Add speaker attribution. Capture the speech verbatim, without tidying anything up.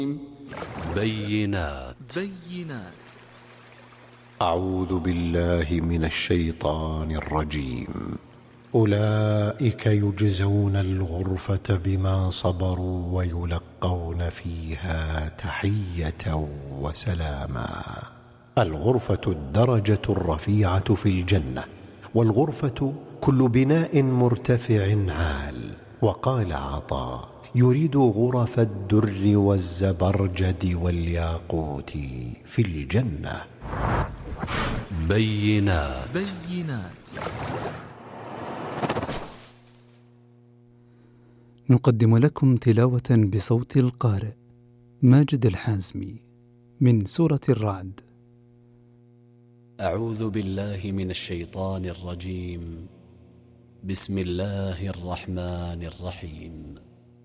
Speaker 1: بينات
Speaker 2: بينات
Speaker 3: أعوذ بالله من الشيطان الرجيم. أولئك يجزون الغرفة بما صبروا ويلقون فيها تحية وسلاما. الغرفة الدرجة الرفيعة في الجنة، والغرفة كل بناء مرتفع عال. وقال عطاء: يريد غرف الدر والزبرجد والياقوت في الجنة.
Speaker 1: بينات
Speaker 2: بينات
Speaker 4: نقدم لكم تلاوة بصوت القارئ ماجد الحازمي من سورة الرعد.
Speaker 1: أعوذ بالله من الشيطان الرجيم. بسم الله الرحمن الرحيم.